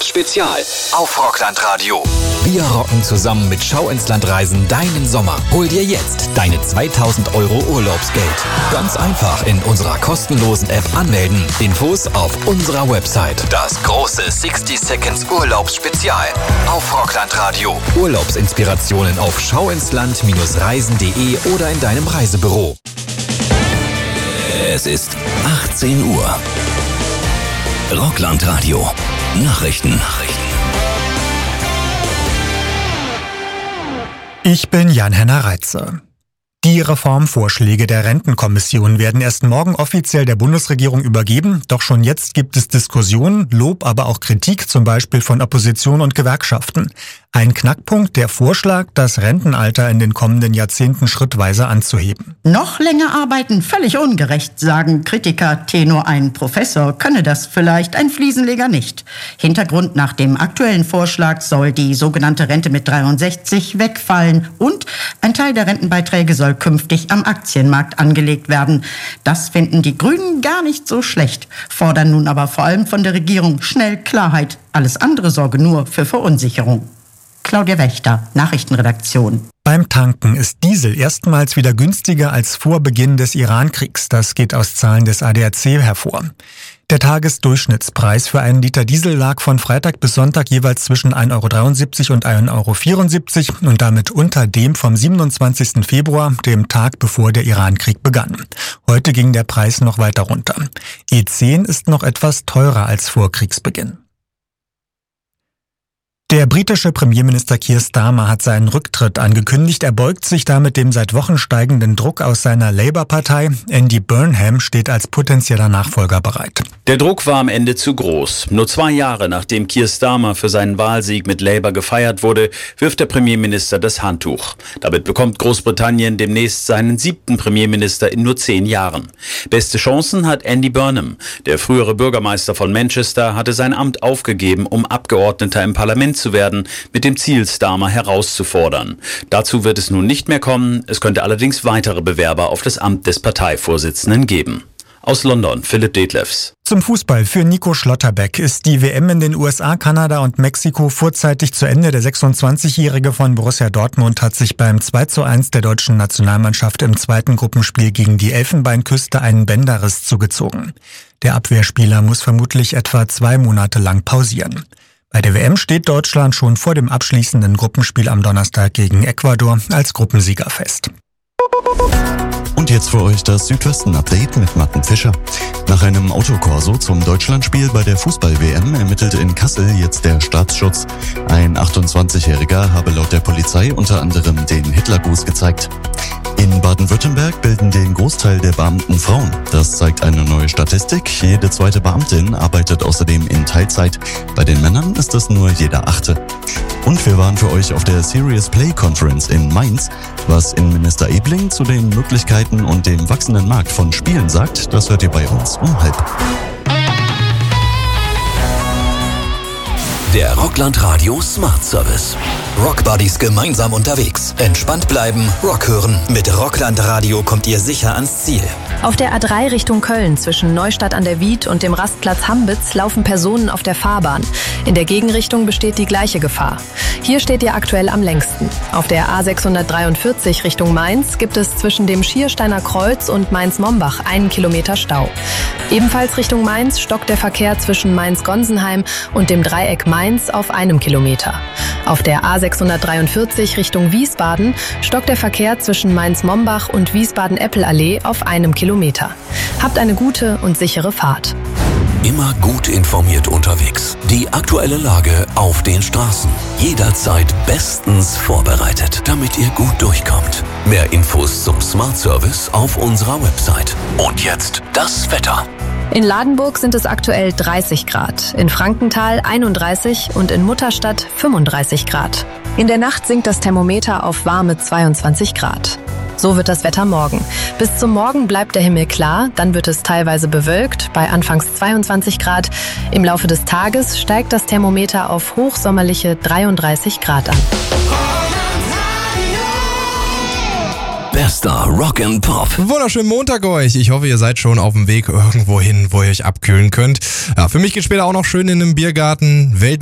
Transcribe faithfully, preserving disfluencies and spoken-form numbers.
Spezial auf Rockland-Radio. Wir rocken zusammen mit Schau ins Land Reisen deinen Sommer. Hol dir jetzt deine zweitausend Euro Urlaubsgeld. Ganz einfach in unserer kostenlosen App anmelden. Infos auf unserer Website. Das große sixty Seconds Urlaubsspezial auf Rockland-Radio. Urlaubsinspirationen auf schauinsland Reisen punkt de oder in deinem Reisebüro. Es ist achtzehn Uhr. Rockland-Radio. Nachrichten. Nachrichten. Ich bin Jan-Henner Reitze. Die Reformvorschläge der Rentenkommission werden erst morgen offiziell der Bundesregierung übergeben. Doch schon jetzt gibt es Diskussionen, Lob, aber auch Kritik, zum Beispiel von Opposition und Gewerkschaften. Ein Knackpunkt, der Vorschlag, das Rentenalter in den kommenden Jahrzehnten schrittweise anzuheben. Noch länger arbeiten, völlig ungerecht, sagen Kritiker. Tenor ein Professor könne das vielleicht, ein Fliesenleger nicht. Hintergrund: nach dem aktuellen Vorschlag soll die sogenannte Rente mit dreiundsechzig wegfallen und ein Teil der Rentenbeiträge soll künftig am Aktienmarkt angelegt werden. Das finden die Grünen gar nicht so schlecht, fordern nun aber vor allem von der Regierung schnell Klarheit. Alles andere sorge nur für Verunsicherung. Claudia Wächter, Nachrichtenredaktion. Beim Tanken ist Diesel erstmals wieder günstiger als vor Beginn des Iran-Kriegs. Das geht aus Zahlen des A D A C hervor. Der Tagesdurchschnittspreis für einen Liter Diesel lag von Freitag bis Sonntag jeweils zwischen ein Euro dreiundsiebzig und ein Euro vierundsiebzig und damit unter dem vom siebenundzwanzigsten Februar, dem Tag bevor der Iran-Krieg begann. Heute ging der Preis noch weiter runter. E zehn ist noch etwas teurer als vor Kriegsbeginn. Der britische Premierminister Keir Starmer hat seinen Rücktritt angekündigt. Er beugt sich damit dem seit Wochen steigenden Druck aus seiner Labour-Partei. Andy Burnham steht als potenzieller Nachfolger bereit. Der Druck war am Ende zu groß. Nur zwei Jahre nachdem Keir Starmer für seinen Wahlsieg mit Labour gefeiert wurde, wirft der Premierminister das Handtuch. Damit bekommt Großbritannien demnächst seinen siebten Premierminister in nur zehn Jahren. Beste Chancen hat Andy Burnham. Der frühere Bürgermeister von Manchester hatte sein Amt aufgegeben, um Abgeordneter im Parlament zu werden, mit dem Ziel, Starmer herauszufordern. Dazu wird es nun nicht mehr kommen. Es könnte allerdings weitere Bewerber auf das Amt des Parteivorsitzenden geben. Aus London, Philipp Detlefs. Zum Fußball. Für Nico Schlotterbeck ist die W M in den U S A, Kanada und Mexiko vorzeitig zu Ende. Der sechsundzwanzigjährige von Borussia Dortmund hat sich beim zwei zu eins der deutschen Nationalmannschaft im zweiten Gruppenspiel gegen die Elfenbeinküste einen Bänderriss zugezogen. Der Abwehrspieler muss vermutlich etwa zwei Monate lang pausieren. Bei der W M steht Deutschland schon vor dem abschließenden Gruppenspiel am Donnerstag gegen Ecuador als Gruppensieger fest. Und jetzt für euch das Südwesten-Update mit Matten Fischer. Nach einem Autokorso zum Deutschlandspiel bei der Fußball-W M ermittelt in Kassel jetzt der Staatsschutz. Ein achtundzwanzigjähriger habe laut der Polizei unter anderem den Hitlergruß gezeigt. In Baden-Württemberg bilden den Großteil der Beamten Frauen. Das zeigt eine neue Statistik. Jede zweite Beamtin arbeitet außerdem in Teilzeit. Bei den Männern ist es nur jeder achte. Und wir waren für euch auf der Serious Play Conference in Mainz. Was Innenminister Ebling zu den Möglichkeiten und dem wachsenden Markt von Spielen sagt, das hört ihr bei uns um halb. Der Rockland-Radio Smart Service. Rockbuddies gemeinsam unterwegs. Entspannt bleiben, Rock hören. Mit Rockland-Radio kommt ihr sicher ans Ziel. Auf der A drei Richtung Köln zwischen Neustadt an der Wied und dem Rastplatz Hambitz laufen Personen auf der Fahrbahn. In der Gegenrichtung besteht die gleiche Gefahr. Hier steht ihr aktuell am längsten. Auf der A sechshundertdreiundvierzig Richtung Mainz gibt es zwischen dem Schiersteiner Kreuz und Mainz-Mombach einen Kilometer Stau. Ebenfalls Richtung Mainz stockt der Verkehr zwischen Mainz-Gonsenheim und dem Dreieck Mainz auf einem Kilometer. Auf der A sechshundertdreiundvierzig Richtung Wiesbaden stockt der Verkehr zwischen Mainz-Mombach und Wiesbaden-Eppelallee auf einem Kilometer. Habt eine gute und sichere Fahrt. Immer gut informiert unterwegs. Die aktuelle Lage auf den Straßen. Jederzeit bestens vorbereitet, damit ihr gut durchkommt. Mehr Infos zum Smart Service auf unserer Website. Und jetzt das Wetter. In Ladenburg sind es aktuell dreißig Grad, in Frankenthal einunddreißig und in Mutterstadt fünfunddreißig Grad. In der Nacht sinkt das Thermometer auf warme zweiundzwanzig Grad. So wird das Wetter morgen. Bis zum Morgen bleibt der Himmel klar, dann wird es teilweise bewölkt, bei anfangs zweiundzwanzig Grad. Im Laufe des Tages steigt das Thermometer auf hochsommerliche dreiunddreißig Grad an. Bester Rock and Pop. Wunderschönen Montag euch. Ich hoffe, ihr seid schon auf dem Weg irgendwo hin, wo ihr euch abkühlen könnt. Ja, für mich geht später auch noch schön in einem Biergarten. Welt